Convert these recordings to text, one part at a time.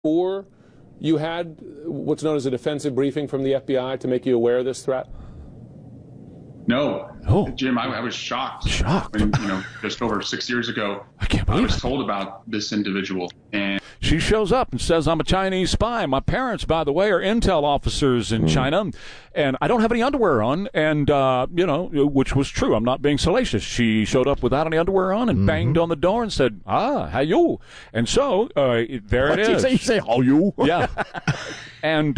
Or you had what's known as a defensive briefing from the FBI to make you aware of this threat? No. Oh. Jim, I was shocked. Shocked? When, just over 6 years ago, I can't believe was it. told about this individual. And She shows up and says, I'm a Chinese spy. My parents, by the way, are intel officers in China, and I don't have any underwear on, and, which was true. I'm not being salacious. She showed up without any underwear on and banged on the door and said, how you? And so there it is. You say, how you? Yeah. And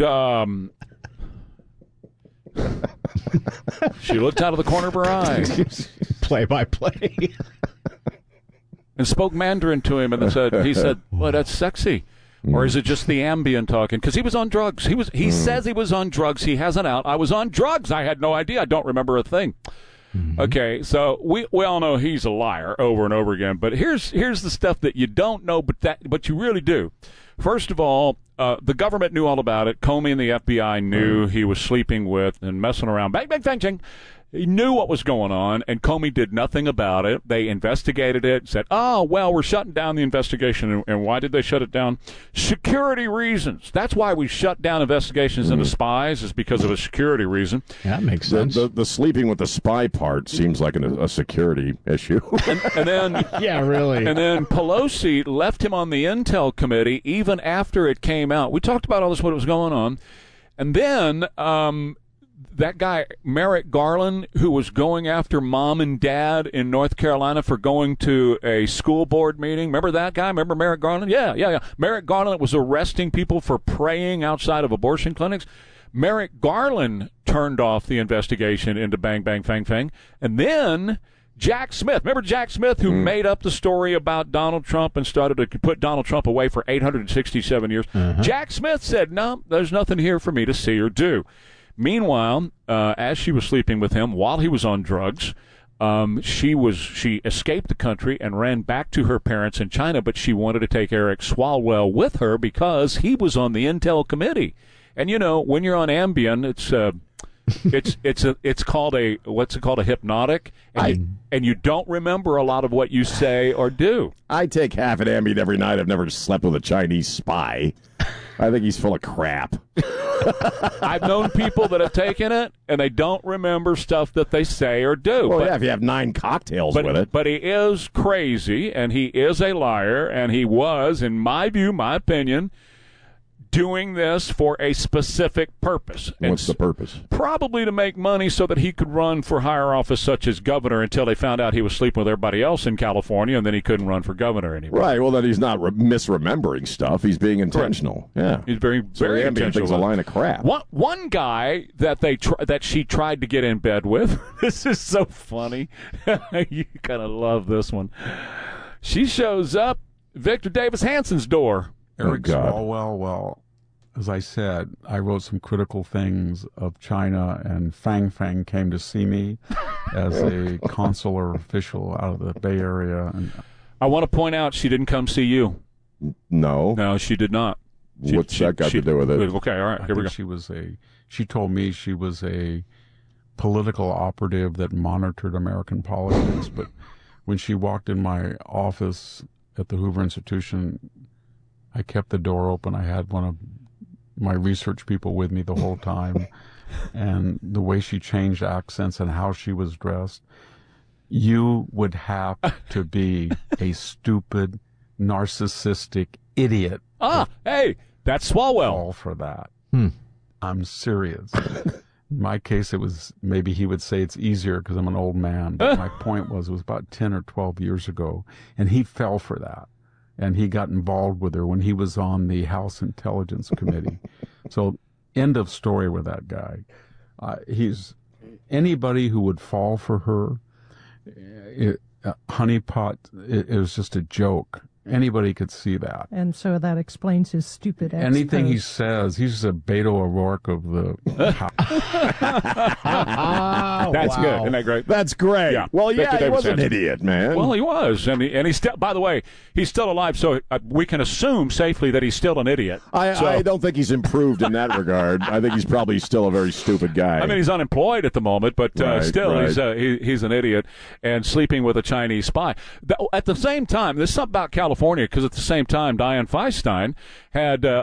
she looked out of the corner of her eye. Play by play. And spoke Mandarin to him, and he said, well, that's sexy. Or is it just the Ambien talking? Because he was on drugs. He says he was on drugs. He has it out. I was on drugs. I had no idea. I don't remember a thing. Okay, so we all know he's a liar over and over again. But here's the stuff that you don't know, but you really do. First of all, the government knew all about it. Comey and the FBI knew he was sleeping with and messing around. Bang, bang, bang, bang. He knew what was going on, and Comey did nothing about it. They investigated it, said, we're shutting down the investigation. And why did they shut it down? Security reasons. That's why we shut down investigations into spies, is because of a security reason. Yeah, that makes sense. The sleeping with the spy part seems like a security issue. And then, yeah, really. And then Pelosi left him on the Intel committee even after it came out. We talked about all this, what was going on. And then that guy, Merrick Garland, who was going after mom and dad in North Carolina for going to a school board meeting. Remember that guy? Remember Merrick Garland? Yeah. Merrick Garland was arresting people for praying outside of abortion clinics. Merrick Garland turned off the investigation into Bang Bang Fang Fang. And then Jack Smith. Remember Jack Smith, who made up the story about Donald Trump and started to put Donald Trump away for 867 years? Jack Smith said, no, there's nothing here for me to see or do. Meanwhile, as she was sleeping with him while he was on drugs, she escaped the country and ran back to her parents in China, but she wanted to take Eric Swalwell with her because he was on the Intel committee. And when you're on Ambien, it's called a hypnotic, and you don't remember a lot of what you say or do. I take half an Ambien every night. I've never slept with a Chinese spy. I think he's full of crap. I've known people that have taken it, and they don't remember stuff that they say or do. Well, if you have 9 cocktails with it. But he is crazy, and he is a liar, and he was, in my view, my opinion, doing this for a specific purpose. What's the purpose? Probably to make money so that he could run for higher office such as governor until they found out he was sleeping with everybody else in California, and then he couldn't run for governor anymore. Right. Well, then he's not misremembering stuff. He's being intentional. Correct. Yeah. He's very intentional. Thing's a line of crap. One guy that she tried to get in bed with, this is so funny. You kind of love this one. She shows up Victor Davis Hanson's door. Eric Swalwell, well, as I said, I wrote some critical things of China, and Fang Fang came to see me as a consular official out of the Bay Area. And I want to point out she didn't come see you. No, she did not. What's that got to do with it? Okay, all right, here we go. She told me she was a political operative that monitored American politics, but when she walked in my office at the Hoover Institution, I kept the door open. I had one of my research people with me the whole time, and the way she changed accents and how she was dressed, you would have to be a stupid, narcissistic idiot. Hey, that's Swalwell. All for that. I'm serious. In my case, it was, maybe he would say it's easier because I'm an old man, but my point was, it was about 10 or 12 years ago, and he fell for that. And he got involved with her when he was on the House Intelligence Committee. So, end of story with that guy. He's anybody who would fall for her. Honeypot, it was just a joke. Anybody could see that. And so that explains his stupid ex-post. Anything he says, he's a Beto O'Rourke of the That's good. Isn't that great? That's great. Yeah. Well, Victor he Davis was an Hanson. idiot, man. Well, he was. And he still, by the way, he's still alive, so we can assume safely that he's still an idiot. I don't think he's improved in that regard. I think he's probably still a very stupid guy. I mean, he's unemployed at the moment, but still, he's an idiot and sleeping with a Chinese spy. At the same time, there's something about California. California because at the same time, Dianne Feinstein had